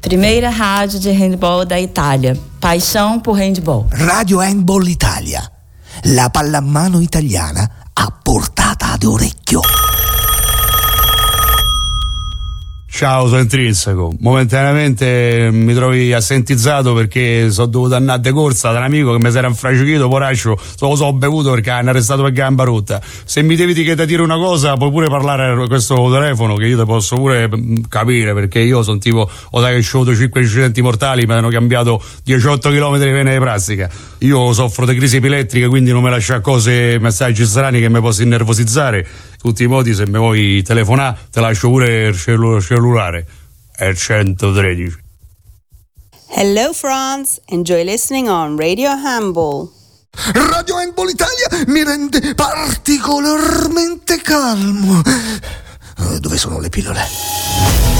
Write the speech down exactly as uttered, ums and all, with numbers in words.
Primeira rádio de handball da Itália. Paixão por handball. Radio Handball Italia. La pallamano italiana a portata d'orecchio. Ciao, sono Intrinseco. Momentaneamente mi trovi assentizzato perché sono dovuto andare de corsa da un amico che mi si era infracichito, poraccio, solo so bevuto perché hanno arrestato per gamba rotta. Se mi devi dire da dire una cosa, puoi pure parlare a questo telefono che io te posso pure capire, perché io sono tipo, o sai che ho avuto cinque incidenti mortali, mi hanno cambiato diciotto chilometri di vena di plastica. Io soffro di crisi epilettriche, quindi non mi lascia cose, messaggi strani che mi posso innervosizzare. Tutti i modi, se mi vuoi telefonare, te lascio pure il cellu- cellulare. È centotredici. Hello France, enjoy listening on Radio Handball. Radio Handball Italia mi rende particolarmente calmo. Dove sono le pillole?